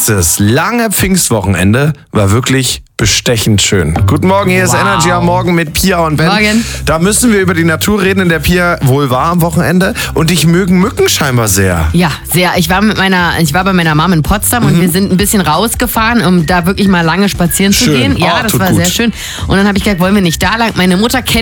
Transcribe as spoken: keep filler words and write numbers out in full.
Dieses lange Pfingstwochenende war wirklich bestechend schön. Guten Morgen, hier Wow. ist Energy am Morgen mit Pia und Ben. Morgen. Da müssen wir über die Natur reden, in der Pia wohl war am Wochenende. Und dich mögen Mücken scheinbar sehr. Ja, sehr. Ich war mit meiner, ich war bei meiner Mom in Potsdam Mhm. und wir sind ein bisschen rausgefahren, um da wirklich mal lange spazieren zu Schön. gehen. Ja, Oh, das tut war gut. sehr schön. Und dann habe ich gesagt, wollen wir nicht da lang? Meine Mutter kennt